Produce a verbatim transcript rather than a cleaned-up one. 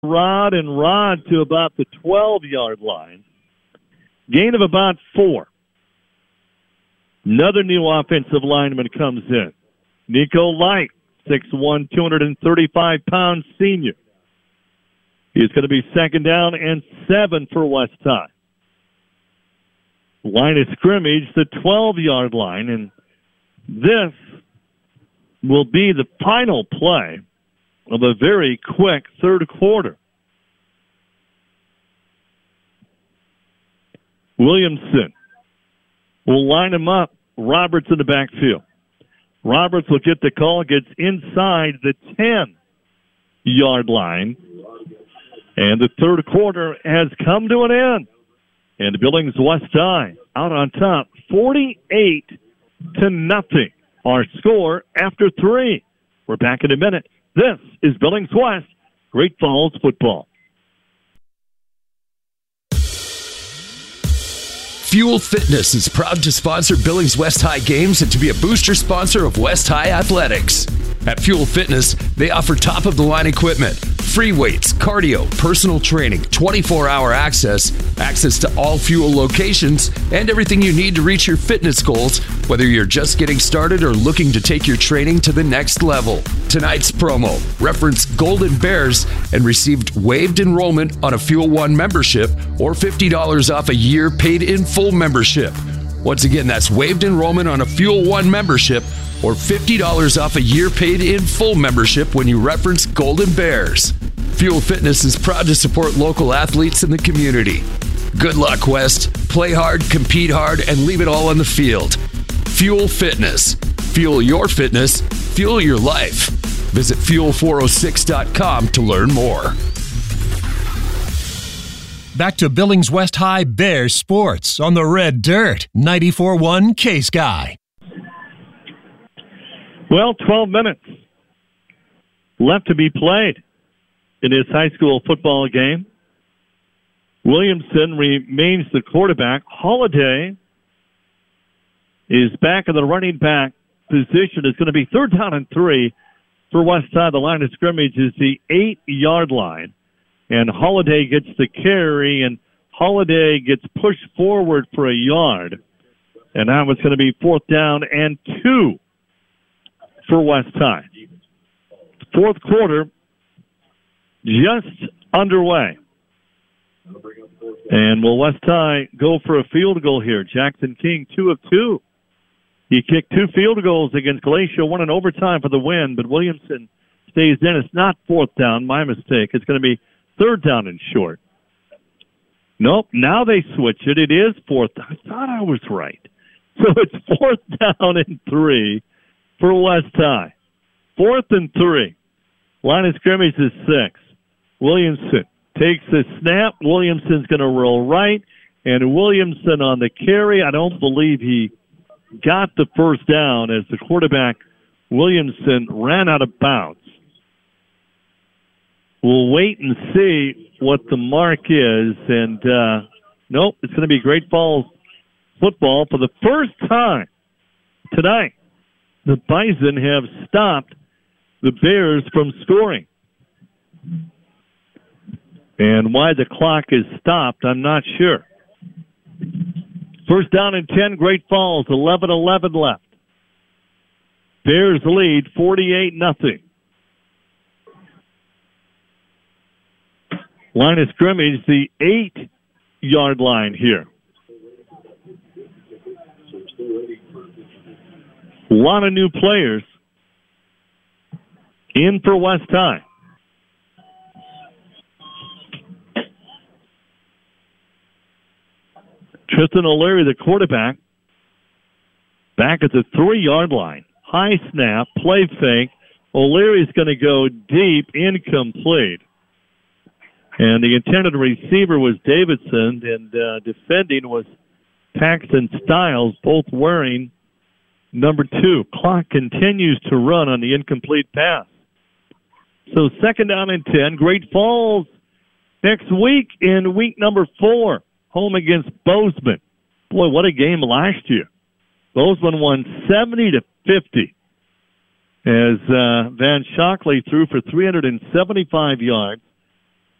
Rod and Rod to about the twelve-yard line. Gain of about four. Another new offensive lineman comes in. Nico Light, six one, two hundred thirty-five pound senior. He's going to be second down and seven for West High. Line of scrimmage, the twelve-yard line, and this will be the final play of a very quick third quarter. Williamson will line him up. Roberts in the backfield. Roberts will get the call, gets inside the ten-yard line. And the third quarter has come to an end. And Billings West High out on top, forty-eight to nothing. Our score after three. We're back in a minute. This is Billings West, Great Falls football. Fuel Fitness is proud to sponsor Billings West High games and to be a booster sponsor of West High athletics. At Fuel Fitness, they offer top-of-the-line equipment, free weights, cardio, personal training, twenty-four hour access, access to all Fuel locations, and everything you need to reach your fitness goals, whether you're just getting started or looking to take your training to the next level. Tonight's promo, reference Golden Bears and received waived enrollment on a Fuel One membership or fifty dollars off a year paid in full membership. Once again, that's waived enrollment on a Fuel One membership or fifty dollars off a year paid in full membership when you reference Golden Bears. Fuel Fitness is proud to support local athletes in the community. Good luck, West. Play hard, compete hard, and leave it all on the field. Fuel Fitness. Fuel your fitness. Fuel your life. Visit fuel four oh six dot com to learn more. Back to Billings West High Bears sports on the Red Dirt, ninety-four one K-Sky. Well, twelve minutes left to be played in this high school football game. Williamson remains the quarterback. Holiday is back in the running back position. It's going to be third down and three for West Side. The line of scrimmage is the eight-yard line. And Holiday gets the carry, and Holiday gets pushed forward for a yard. And now it's going to be fourth down and two for West High. Fourth quarter just underway. And will West High go for a field goal here? Jackson King, two of two. He kicked two field goals against Glacial, one in overtime for the win, but Williamson stays in. It's not fourth down, my mistake. It's going to be third down and short. Nope, now they switch it. It is fourth down. I thought I was right. So it's fourth down and three for West High. Fourth and three. Line of scrimmage is six. Williamson takes the snap. Williamson's going to roll right. And Williamson on the carry. I don't believe he got the first down as the quarterback, Williamson, ran out of bounds. We'll wait and see what the mark is. And, uh, nope, it's going to be Great Falls football for the first time tonight. The Bison have stopped the Bears from scoring. And why the clock is stopped, I'm not sure. First down and ten, Great Falls, eleven eleven left. Bears lead forty-eight nothing. Line of scrimmage, the eight-yard line here. A lot of new players in for West High. Tristan O'Leary, the quarterback, back at the three-yard line. High snap, play fake. O'Leary's going to go deep, incomplete. And the intended receiver was Davidson, and uh, defending was Paxton Stiles, both wearing number two. Clock continues to run on the incomplete pass. So second down and ten. Great Falls next week in week number four. Home against Bozeman. Boy, what a game last year. Bozeman won seventy to fifty as uh, Van Shockley threw for three hundred seventy-five yards,